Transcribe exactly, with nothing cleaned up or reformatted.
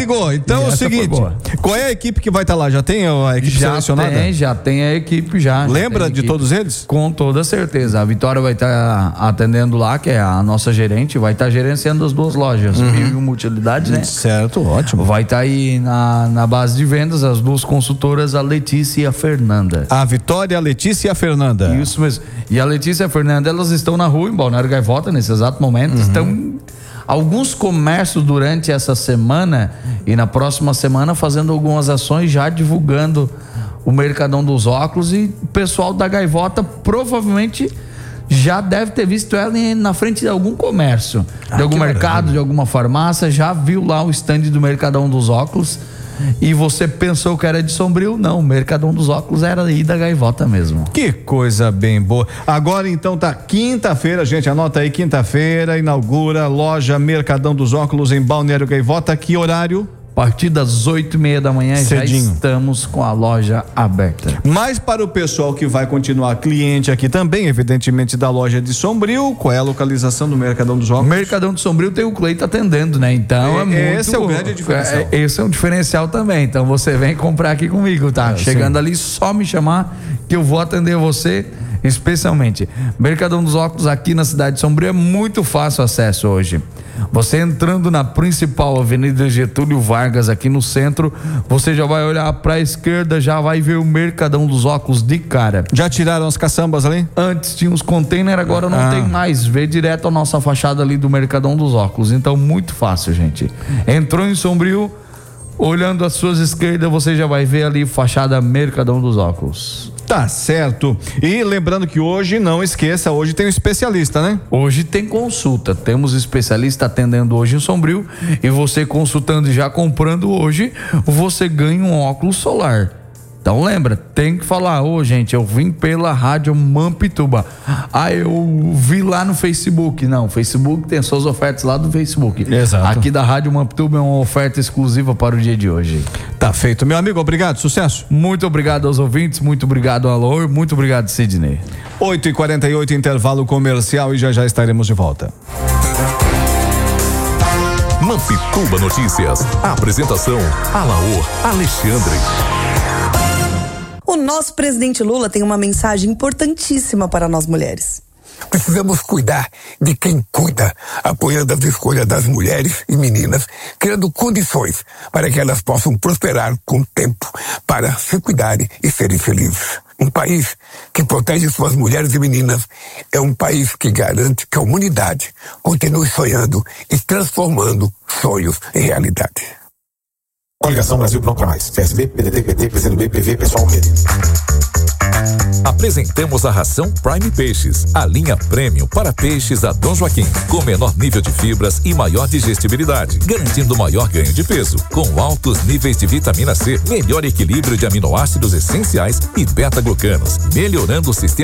amigo, então é o seguinte, qual é a equipe que vai estar lá? Já tem a equipe já selecionada? Tem, já tem a equipe já. Lembra já de equipe. todos eles? Com toda certeza. A Vitória vai estar atendendo lá, que é a nossa gerente, vai estar gerenciando as duas lojas, uhum. Vivo Multilidade, né? Certo, ótimo. Vai estar aí na, na base de vendas as duas consultoras, a Letícia e a Fernanda. A Vitória, a Letícia e a Fernanda. Isso mesmo. E a Letícia e a Fernanda, elas estão na rua, em Balneário Gaivota, nesse exato momento, uhum. estão alguns comércios durante essa semana e na próxima semana fazendo algumas ações, já divulgando o Mercadão dos Óculos, e o pessoal da Gaivota provavelmente já deve ter visto ela na frente de algum comércio, ah, de algum mercado, maravilha. De alguma farmácia, já viu lá o stand do Mercadão dos Óculos. E você pensou que era de Sombrio? Não, o Mercadão dos Óculos era aí da Gaivota mesmo. Que coisa bem boa. Agora então tá quinta-feira, gente, anota aí, quinta-feira inaugura a loja Mercadão dos Óculos em Balneário Gaivota. Que horário? A partir das oito e meia da manhã. Cedinho. Já estamos com a loja aberta. Mas para o pessoal que vai continuar cliente aqui também, evidentemente da loja de Sombrio, qual é a localização do Mercadão dos Óculos? Mercadão de Sombrio tem o Cleito atendendo, né? Então é, é muito... Esse é o grande diferencial. É, esse é um diferencial também. Então você vem comprar aqui comigo, tá? É, Chegando sim. ali, só me chamar que eu vou atender você especialmente. Mercadão dos Óculos aqui na cidade de Sombrio é muito fácil acesso hoje. Você entrando na principal Avenida Getúlio Vargas aqui no centro, você já vai olhar para a esquerda, já vai ver o Mercadão dos Óculos de cara. Já tiraram as caçambas ali? Antes tinha os containers, agora não ah. tem mais. Vê direto a nossa fachada ali do Mercadão dos Óculos. Então muito fácil, gente. Entrou em Sombrio, olhando às suas esquerdas, você já vai ver ali fachada Mercadão dos Óculos. Tá certo. E lembrando que hoje, não esqueça, hoje tem um especialista, né? Hoje tem consulta. Temos especialista atendendo hoje em Sombrio, e você consultando e já comprando hoje, você ganha um óculos solar. Então lembra, tem que falar, ô oh, gente, eu vim pela rádio Mampituba. Ah, eu vi lá no Facebook. Não, o Facebook tem suas ofertas lá do Facebook. Exato. Aqui da rádio Mampituba é uma oferta exclusiva para o dia de hoje. Tá feito, meu amigo, obrigado, sucesso. Muito obrigado aos ouvintes, muito obrigado Alô, muito obrigado Sidney. oito e quarenta e oito, intervalo comercial, e já já estaremos de volta. Mampituba Notícias. A apresentação, Alaor Alexandre. O nosso presidente Lula tem uma mensagem importantíssima para nós mulheres. Precisamos cuidar de quem cuida, apoiando as escolhas das mulheres e meninas, criando condições para que elas possam prosperar com o tempo, para se cuidarem e serem felizes. Um país que protege suas mulheres e meninas é um país que garante que a humanidade continue sonhando e transformando sonhos em realidade. Coligação Brasil Pronto pra Mais. P S B, P D T, P T, P C do B, P V, Pessoal, Rede. Apresentamos a ração Prime Peixes, a linha Premium para peixes da Dom Joaquim, com menor nível de fibras e maior digestibilidade, garantindo maior ganho de peso, com altos níveis de vitamina C, melhor equilíbrio de aminoácidos essenciais e beta-glucanos, melhorando o sistema